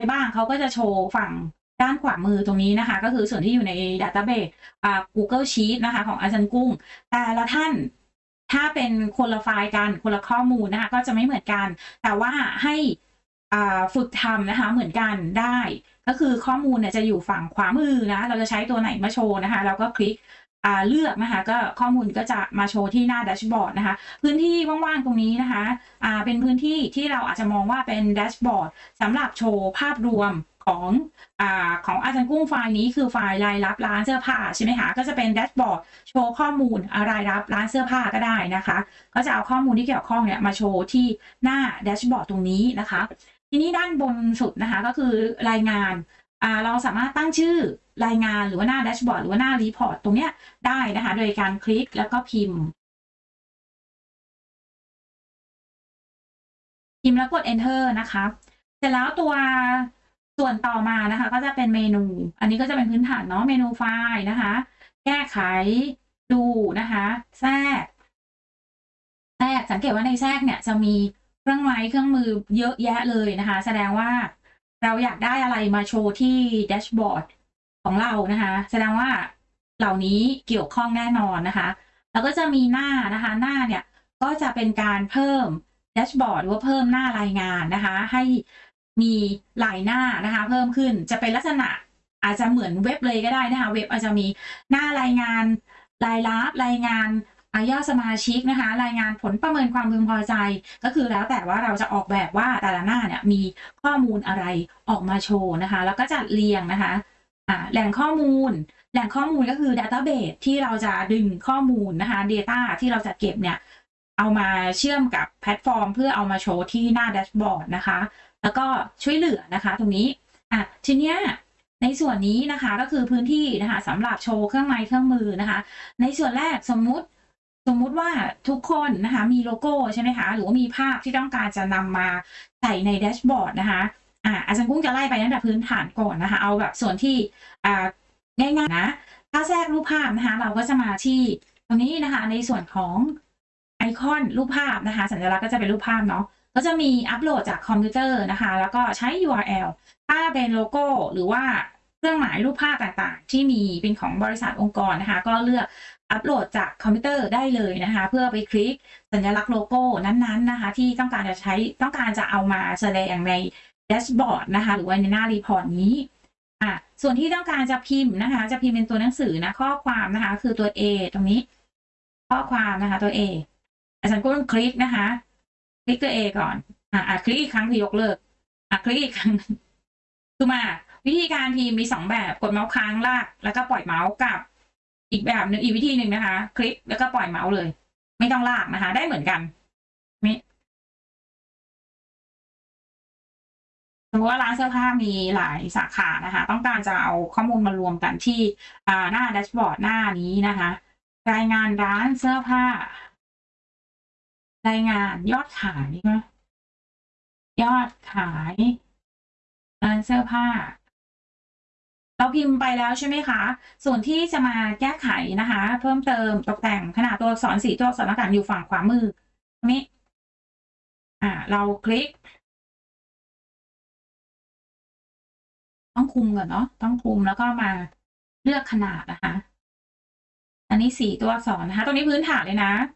บ้างเขาก็จะโชว์ฝั่งด้านขวามือตรงนี้นะคะก็คือส่วนที่อยู่ในดัตเตอร์เบสGoogle Sheet นะคะของอาจารย์กุ้งแต่ละท่านถ้าเป็นคนละไฟล์กันคนละข้อมูลนะคะก็จะไม่เหมือนกันแต่ว่าให้ฝึกทำนะคะเหมือนกันได้ก็คือข้อมูลเนี่ยจะอยู่ฝั่งขวามือนะเราจะใช้ตัวไหนมาโชว์นะคะเราก็คลิกเลือกนะคะก็ข้อมูลก็จะมาโชว์ที่หน้าแดชบอร์ดนะคะพื้นที่ว่างๆตรงนี้นะคะเป็นพื้นที่ที่เราอาจจะมองว่าเป็นแดชบอร์ดสำหรับโชว์ภาพรวมของอาจารย์กุ้งไฟล์นี้คือไฟล์รายรับร้านเสื้อผ้าใช่ไหมคะก็จะเป็นแดชบอร์ดโชว์ข้อมูลรายรับร้านเสื้อผ้าก็ได้นะคะก็จะเอาข้อมูลที่เกี่ยวข้องเนี่ยมาโชว์ที่หน้าแดชบอร์ดตรงนี้นะคะทีนี้ด้านบนสุดนะคะก็คือรายงานเราสามารถตั้งชื่อรายงานหรือว่าหน้าแดชบอร์ดหรือว่าหน้ารีพอร์ตตรงเนี้ยได้นะคะโดยการคลิกแล้วก็พิมพ์แล้วกด enter นะคะเสร็จแล้วตัวส่วนต่อมานะคะก็จะเป็นเมนูอันนี้ก็จะเป็นพื้นฐานเนาะเมนูไฟล์นะคะแก้ไขดูนะคะแทรกสังเกตว่าในแทรกเนี่ยจะมีเครื่องไม้เครื่องมือเยอะแยะเลยนะคะแสดงว่าเราอยากได้อะไรมาโชว์ที่แดชบอร์ดของเรานะคะแสดงว่าเหล่านี้เกี่ยวข้องแน่นอนนะคะแล้วก็จะมีหน้านะคะหน้าเนี่ยก็จะเป็นการเพิ่มแดชบอร์ดหรือว่าเพิ่มหน้ารายงานนะคะให้มีหลายหน้านะคะเพิ่มขึ้นจะเป็นลักษณะอาจจะเหมือนเว็บเลยก็ได้นะคะเว็บอาจจะมีหน้ารายงานรายรับรายงานยอดสมาชิกนะคะรายงานผลประเมินความพึงพอใจก็คือแล้วแต่ว่าเราจะออกแบบว่าแต่ละหน้าเนี่ยมีข้อมูลอะไรออกมาโชว์นะคะแล้วก็จัดเรียงนะคะแหล่งข้อมูลก็คือ Database ที่เราจะดึงข้อมูลนะคะ Data ที่เราจะเก็บเนี่ยเอามาเชื่อมกับแพลตฟอร์มเพื่อเอามาโชว์ที่หน้าแดชบอร์ดนะคะแล้วก็ช่วยเหลือนะคะตรงนี้ทีเนี้ยในส่วนนี้นะคะก็คือพื้นที่นะคะสำหรับโชว์เครื่องไม้เครื่องมือนะคะในส่วนแรกสมมุติว่าทุกคนนะคะมีโลโก้ใช่ไหมคะหรือว่ามีภาพที่ต้องการจะนำมาใส่ในแดชบอร์ดนะคะอาจารย์กุ้งจะไล่ไปตั้งแต่พื้นฐานก่อนนะคะเอาแบบส่วนที่ง่ายๆนะถ้าแทรกรูปภาพนะคะเราก็จะมาที่ตรงนี้นะคะในส่วนของไอคอนรูปภาพนะคะสัญลักษณ์ก็จะเป็นรูปภาพเนาะก็จะมีอัปโหลดจากคอมพิวเตอร์นะคะแล้วก็ใช้ URL ถ้าเป็นโลโก้หรือว่าเครื่องหมายรูปภาพต่างๆที่มีเป็นของบริษัทองค์กรนะคะก็เลือกอัปโหลดจากคอมพิวเตอร์ได้เลยนะคะเพื่อไปคลิกสัญลักษณ์โลโก้นั้นๆนะคะที่ต้องการจะเอามาแสดงในแดชบอร์ดนะคะหรือว่าในหน้ารีพอร์ตนี้ส่วนที่ต้องการจะพิมพ์นะคะจะพิมพ์เป็นตัวหนังสือนะข้อความนะคะคือตัว A ตรงนี้ข้อความนะคะตัว A อาจารย์ก็ต้องคลิกนะคะคลิกตัว A ก่อนคลิกอีกครั้งคือยกเลิกคลิกอีกครั้งคือมาวิธีการพิมพ์มี2แบบกดเมาส์ค้างลากแล้วก็ปล่อยเมาส์กับอีกแบบหนึ่งอีกวิธีหนึ่งนะคะคลิกแล้วก็ปล่อยเมาส์เลยไม่ต้องลากนะคะได้เหมือนกันสมมติว่าร้านเสื้อผ้ามีหลายสาขานะคะต้องการจะเอาข้อมูลมารวมกันที่หน้าแดชบอร์ดหน้านี้นะคะรายงานร้านเสื้อผ้ารายงานยอดขายนะยอดขายร้านเสื้อผ้าเราพิมพ์ไปแล้วใช่ไหมคะส่วนที่จะมาแก้ไขนะคะเพิ่มเติมตกแต่งขนาดตัวอักษรสีตัวอักษรต่างๆอยู่ฝั่งขวามือตรงนี้เราคลิกต้องคุมก่อนเนาะต้องคุมแล้วก็มาเลือกขนาดนะคะอันนี้4ตัวอักษรนะคะตรงนี้พื้นฐานเลยนะ